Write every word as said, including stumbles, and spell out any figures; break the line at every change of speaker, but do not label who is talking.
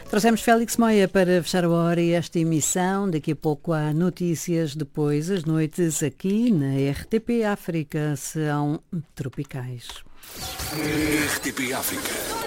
Trouxemos Félix Moia para fechar a hora e esta emissão. Daqui a pouco há notícias, depois as noites aqui na R T P África serão tropicais.
R T P África.